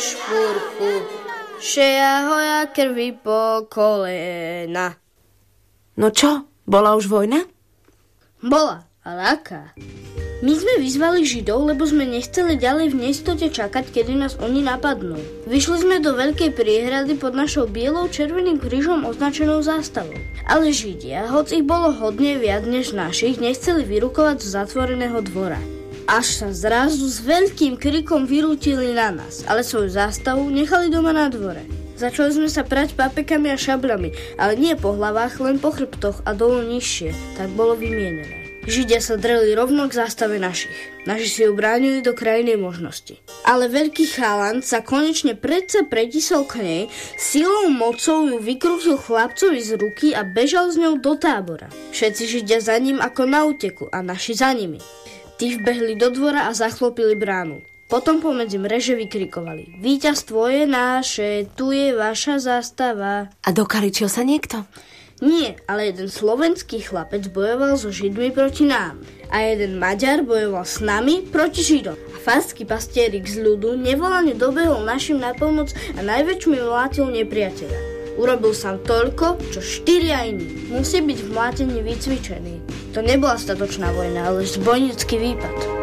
špúrku, šeja hoja krvi po kolena. No čo, bola už vojna? Bola, ale aká? My sme vyzvali Židov, lebo sme nechceli ďalej v neistote čakať, kedy nás oni napadnú. Vyšli sme do veľkej priehrady pod našou bielou červeným krížom označenou zástavou. Ale Židia, hoci ich bolo hodne viac než našich, nechceli vyrukovať z zatvoreného dvora. Až sa zrazu s veľkým krikom vyrútili na nás, ale svoju zástavu nechali doma na dvore. Začali sme sa prať papekami a šablami, ale nie po hlavách, len po chrbtoch a dolu nižšie, tak bolo vymienené. Židia sa dreli rovno k zástave našich. Naši si ju bránili do krajnej možnosti. Ale veľký chalan sa konečne predsa pretisol k nej, silou mocou ju vykrútil chlapcovi z ruky a bežal s ňou do tábora. Všetci Židia za ním ako na úteku a naši za nimi. Tí vbehli do dvora a zachlopili bránu. Potom pomedzi mreže vykrikovali: Víťazstvo je naše, tu je vaša zástava. A dokaličil sa niekto? Nie, ale jeden slovenský chlapec bojoval so Židmi proti nám. A jeden Maďar bojoval s nami proti Židom. A farský pastierik z ľudu nevolane dobehol našim na pomoc a najväčšmi mlátil nepriateľa. Urobil sám toľko, čo 4 iní. Musí byť v mlátení vycvičený. To nebola statočná vojna, ale zbojnícky výpad.